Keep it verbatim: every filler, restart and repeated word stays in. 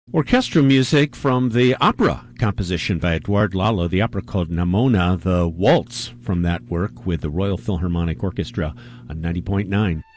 Orchestral music from the opera composition by Edouard Lalo, the opera called Namona, the waltz from that work with the Royal Philharmonic Orchestra on ninety point nine.